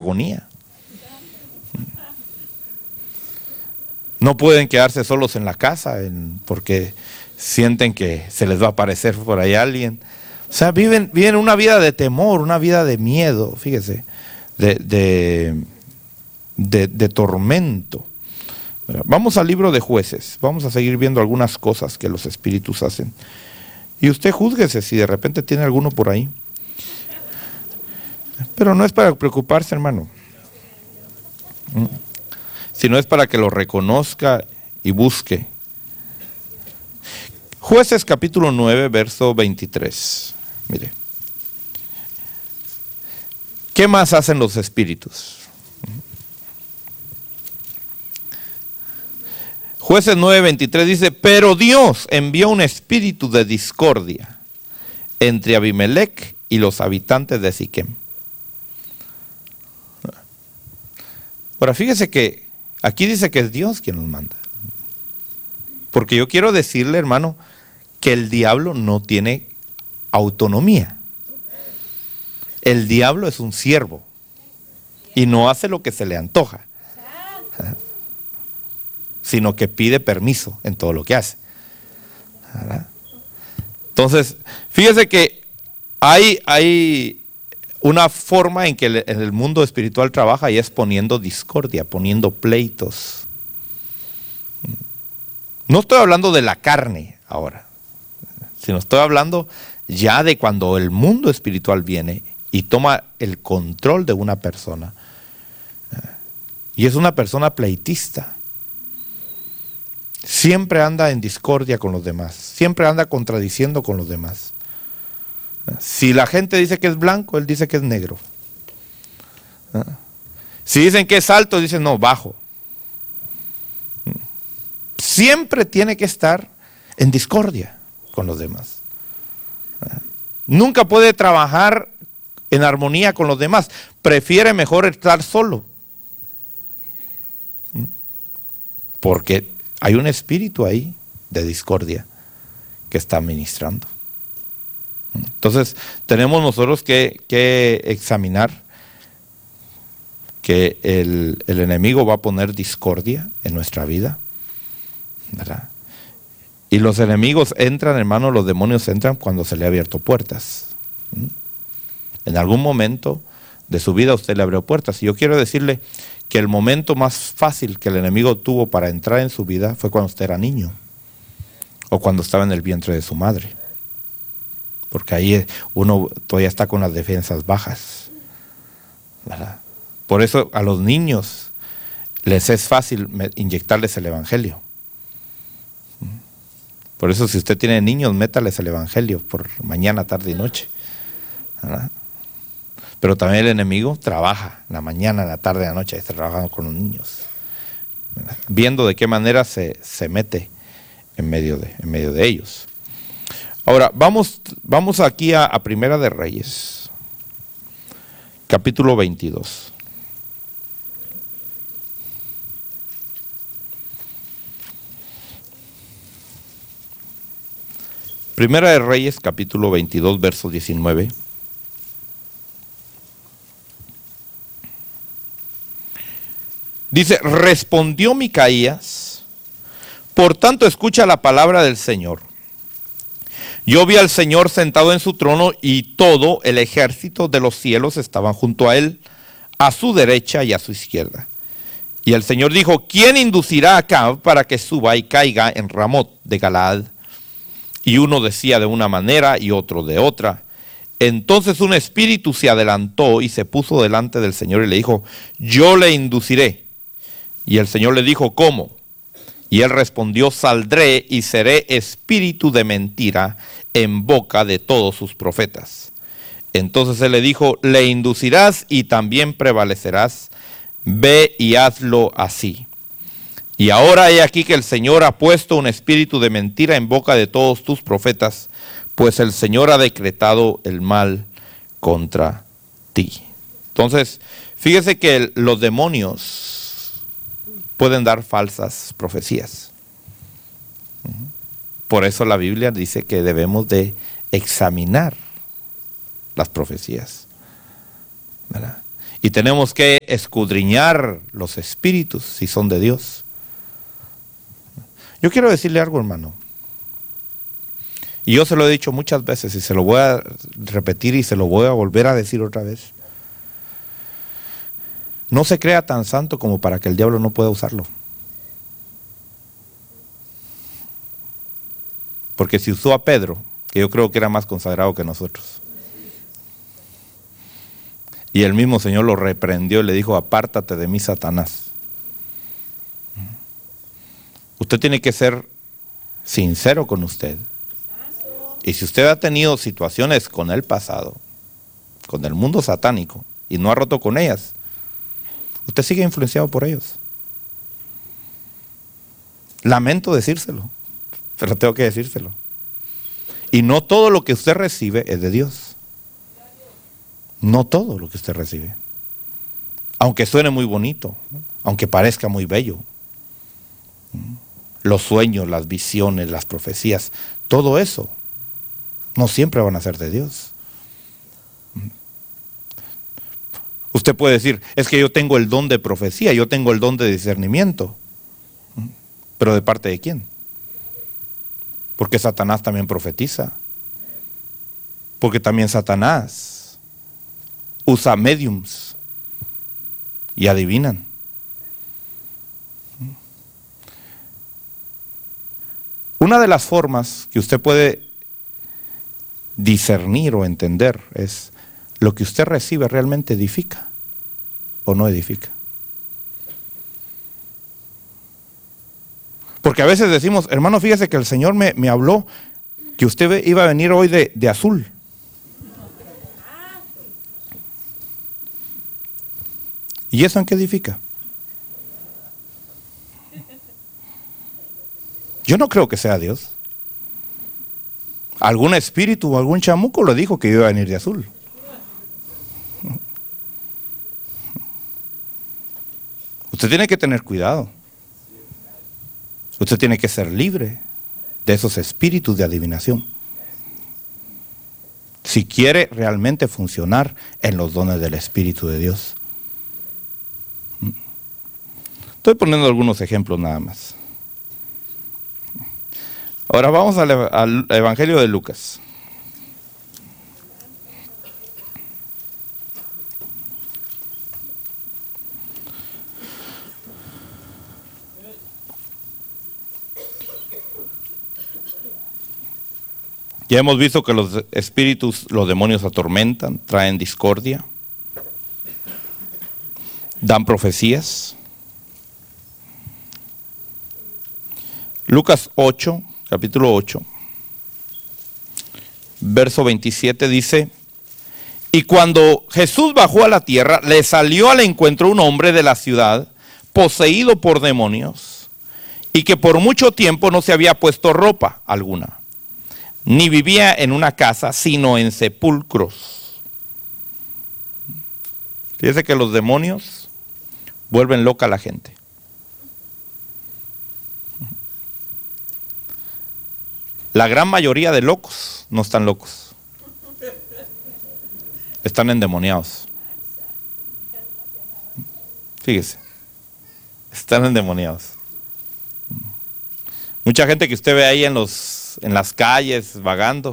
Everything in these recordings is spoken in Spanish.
agonía. No pueden quedarse solos en la casa porque sienten que se les va a aparecer por ahí alguien. O sea, viven una vida de temor, una vida de miedo, fíjese, de tormento. Vamos al libro de Jueces, vamos a seguir viendo algunas cosas que los espíritus hacen. Y usted júzguese si de repente tiene alguno por ahí. Pero no es para preocuparse, hermano. Sino es para que lo reconozca y busque. Jueces capítulo 9, verso 23. Mire. ¿Qué más hacen los espíritus? Jueces 9, 23 dice, pero Dios envió un espíritu de discordia entre Abimelech y los habitantes de Siquem. Ahora fíjese que aquí dice que es Dios quien nos manda. Porque yo quiero decirle, hermano, que el diablo no tiene autonomía. El diablo es un siervo y no hace lo que se le antoja, sino que pide permiso en todo lo que hace. Entonces, fíjese que hay una forma en que el mundo espiritual trabaja y es poniendo discordia, poniendo pleitos. No estoy hablando de la carne ahora, sino estoy hablando ya de cuando el mundo espiritual viene y toma el control de una persona. Y es una persona pleitista. Siempre anda en discordia con los demás, siempre anda contradiciendo con los demás. Si la gente dice que es blanco, él dice que es negro. Si dicen que es alto, dicen no, bajo. Siempre tiene que estar en discordia con los demás. Nunca puede trabajar en armonía con los demás. Prefiere mejor estar solo. Porque hay un espíritu ahí de discordia que está ministrando. Entonces, tenemos nosotros que examinar que el enemigo va a poner discordia en nuestra vida, ¿verdad? Y los enemigos entran, hermano, los demonios entran cuando se le ha abierto puertas. En algún momento de su vida usted le abrió puertas. Y yo quiero decirle que el momento más fácil que el enemigo tuvo para entrar en su vida fue cuando usted era niño o cuando estaba en el vientre de su madre. Porque ahí uno todavía está con las defensas bajas, ¿verdad? Por eso a los niños les es fácil inyectarles el evangelio. Por eso si usted tiene niños, métales el evangelio por mañana, tarde y noche, ¿verdad? Pero también el enemigo trabaja en la mañana, en la tarde, en la noche, está trabajando con los niños, ¿verdad? Viendo de qué manera se mete en medio de ellos. Ahora, vamos aquí a Primera de Reyes, capítulo 22. Primera de Reyes, capítulo 22, verso 19. Dice, respondió Micaías, por tanto escucha la palabra del Señor. Yo vi al Señor sentado en su trono y todo el ejército de los cielos estaban junto a él, a su derecha y a su izquierda. Y el Señor dijo, ¿quién inducirá a Acab para que suba y caiga en Ramot de Galaad? Y uno decía de una manera y otro de otra. Entonces un espíritu se adelantó y se puso delante del Señor y le dijo, yo le induciré. Y el Señor le dijo, ¿cómo? Y él respondió, saldré y seré espíritu de mentira en boca de todos sus profetas. Entonces él le dijo, le inducirás y también prevalecerás, ve y hazlo así. Y ahora he aquí que el Señor ha puesto un espíritu de mentira en boca de todos tus profetas, pues el Señor ha decretado el mal contra ti. Entonces, fíjese que los demonios pueden dar falsas profecías. Por eso la Biblia dice que debemos de examinar las profecías, ¿verdad? Y tenemos que escudriñar los espíritus si son de Dios. Yo quiero decirle algo, hermano. Y yo se lo he dicho muchas veces y se lo voy a repetir y se lo voy a volver a decir otra vez. No se crea tan santo como para que el diablo no pueda usarlo. Porque si usó a Pedro, que yo creo que era más consagrado que nosotros, y el mismo Señor lo reprendió y le dijo: apártate de mí, Satanás. Usted tiene que ser sincero con usted. Y si usted ha tenido situaciones con el pasado, con el mundo satánico, y no ha roto con ellas, usted sigue influenciado por ellos. Lamento decírselo, pero tengo que decírselo. Y no todo lo que usted recibe es de Dios. No todo lo que usted recibe. Aunque suene muy bonito, aunque parezca muy bello. Los sueños, las visiones, las profecías, todo eso no siempre van a ser de Dios. Usted puede decir: es que yo tengo el don de profecía, yo tengo el don de discernimiento. ¿Pero de parte de quién? Porque Satanás también profetiza. Porque también Satanás usa mediums y adivinan. Una de las formas que usted puede discernir o entender es: lo que usted recibe realmente edifica o no edifica. Porque a veces decimos: hermano, fíjese que el Señor me habló que usted iba a venir hoy de azul. ¿Y eso en qué edifica? Yo no creo que sea Dios. Algún espíritu o algún chamuco lo dijo que yo iba a venir de azul. Usted tiene que tener cuidado. Usted tiene que ser libre de esos espíritus de adivinación, si quiere realmente funcionar en los dones del Espíritu de Dios. Estoy poniendo algunos ejemplos nada más. Ahora vamos al Evangelio de Lucas. Ya hemos visto que los espíritus, los demonios atormentan, traen discordia, dan profecías. Lucas 8, capítulo 8, verso 27 dice: y cuando Jesús bajó a la tierra, le salió al encuentro un hombre de la ciudad, poseído por demonios, y que por mucho tiempo no se había puesto ropa alguna, ni vivía en una casa, sino en sepulcros. Fíjese que los demonios vuelven loca a la gente. La gran mayoría de locos no están locos. Están endemoniados. Fíjese. Están endemoniados. Mucha gente que usted ve ahí en las calles vagando,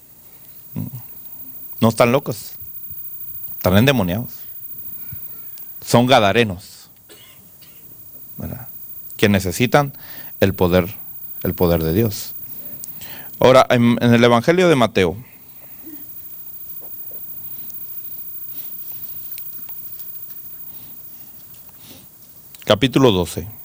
no están locos. Están endemoniados. Son gadarenos, ¿verdad?, que necesitan el poder de Dios. Ahora, en el Evangelio de Mateo, capítulo 12.